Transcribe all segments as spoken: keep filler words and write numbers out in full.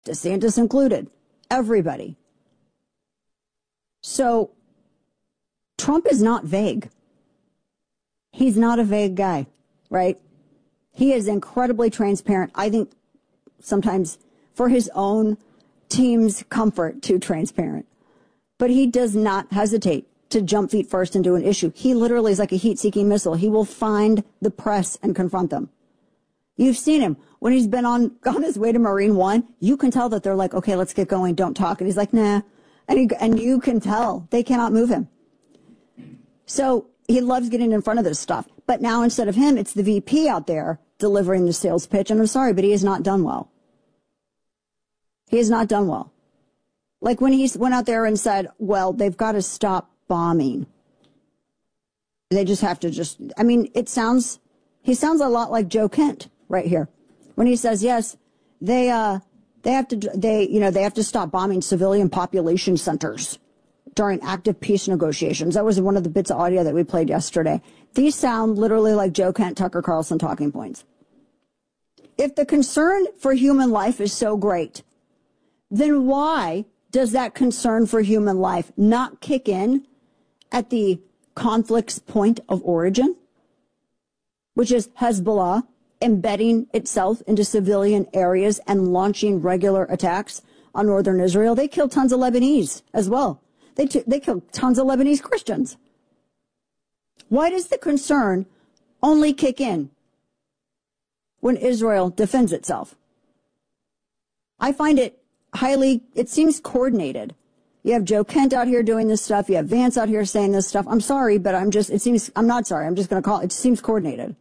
DeSantis included, everybody. So Trump is not vague. He's not a vague guy, right? He is incredibly transparent. I think sometimes for his own team's comfort, too transparent. But he does not hesitate to jump feet first into an issue. He literally is like a heat-seeking missile. He will find the press and confront them. You've seen him. When he's been on, on his way to Marine One, you can tell that they're like, okay, let's get going. Don't talk. And he's like, nah. And, he, and you can tell they cannot move him. So he loves getting in front of this stuff. But now instead of him, it's the V P out there delivering the sales pitch. And I'm sorry, but he has not done well. He has not done well. Like when he went out there and said, well, they've got to stop bombing. They just have to just, I mean, it sounds, he sounds a lot like Joe Kent right here. When he says, yes, they, uh, they have to, they, you know, they have to stop bombing civilian population centers during active peace negotiations. That was one of the bits of audio that we played yesterday. These sound literally like Joe Kent, Tucker Carlson talking points. If the concern for human life is so great, then why does that concern for human life not kick in at the conflict's point of origin, which is Hezbollah embedding itself into civilian areas and launching regular attacks on northern Israel? They killed tons of Lebanese as well. They, t- they killed tons of Lebanese Christians. Why does the concern only kick in when Israel defends itself? I find it highly, it seems coordinated. You have Joe Kent out here doing this stuff. You have Vance out here saying this stuff. I'm sorry, but I'm just, it seems, I'm not sorry. I'm just going to call it, it seems coordinated.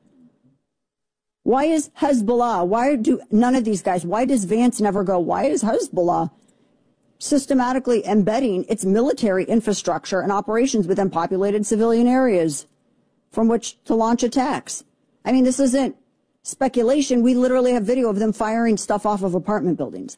Why is Hezbollah, why do none of these guys, why does Vance never go, why is Hezbollah systematically embedding its military infrastructure and operations within populated civilian areas from which to launch attacks? I mean, this isn't speculation. We literally have video of them firing stuff off of apartment buildings.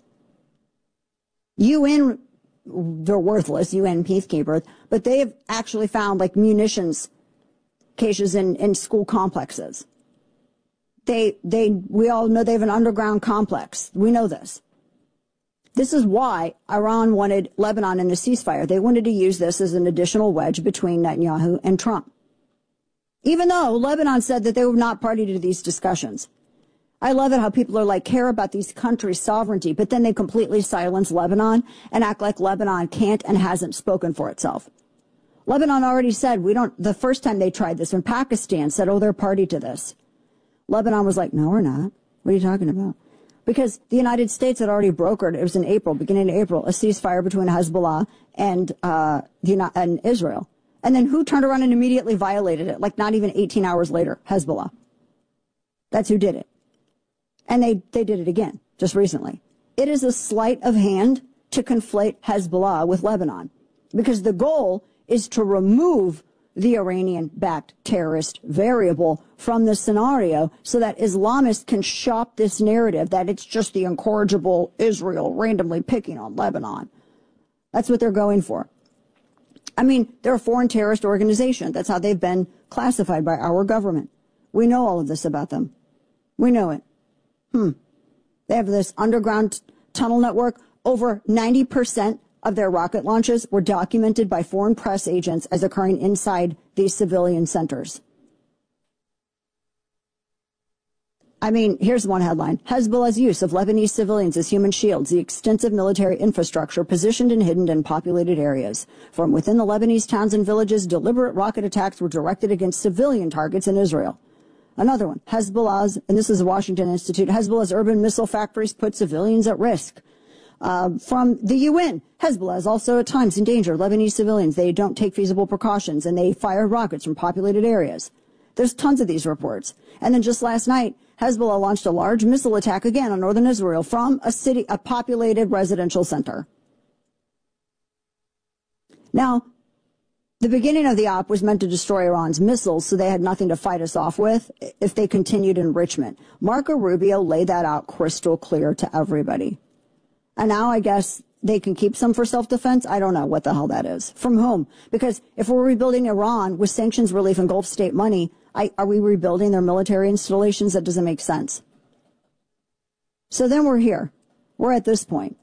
U N, they're worthless, U N peacekeepers, but they have actually found like munitions caches in, in school complexes. They, they, we all know they have an underground complex. We know this. This is why Iran wanted Lebanon in a ceasefire. They wanted to use this as an additional wedge between Netanyahu and Trump. Even though Lebanon said that they were not party to these discussions. I love it how people are like, care about these countries' sovereignty, but then they completely silence Lebanon and act like Lebanon can't and hasn't spoken for itself. Lebanon already said, we don't, the first time they tried this, when Pakistan said, oh, they're party to this. Lebanon was like, no, we're not. What are you talking about? Because the United States had already brokered, it was in April, beginning of April, a ceasefire between Hezbollah and, uh, the, and Israel. And then who turned around and immediately violated it? Like not even eighteen hours later, Hezbollah. That's who did it. And they, they did it again, just recently. It is a sleight of hand to conflate Hezbollah with Lebanon, because the goal is to remove the Iranian-backed terrorist variable from the scenario so that Islamists can shop this narrative that it's just the incorrigible Israel randomly picking on Lebanon. That's what they're going for. I mean, they're a foreign terrorist organization. That's how they've been classified by our government. We know all of this about them. We know it. Hmm. They have this underground t- tunnel network. Over ninety percent of their rocket launches were documented by foreign press agents as occurring inside these civilian centers. I mean, here's one headline. Hezbollah's use of Lebanese civilians as human shields, the extensive military infrastructure positioned and hidden in populated areas. From within the Lebanese towns and villages, deliberate rocket attacks were directed against civilian targets in Israel. Another one, Hezbollah's, and this is the Washington Institute, Hezbollah's urban missile factories put civilians at risk. Uh, from the U N, Hezbollah is also at times in danger of Lebanese civilians. They don't take feasible precautions, and they fire rockets from populated areas. There's tons of these reports. And then just last night, Hezbollah launched a large missile attack again on northern Israel from a city, a populated residential center. Now, the beginning of the op was meant to destroy Iran's missiles, so they had nothing to fight us off with if they continued enrichment. Marco Rubio laid that out crystal clear to everybody. And now I guess they can keep some for self-defense. I don't know what the hell that is. From whom? Because if we're rebuilding Iran with sanctions relief and Gulf state money, I, are we rebuilding their military installations? That doesn't make sense. So then we're here. We're at this point.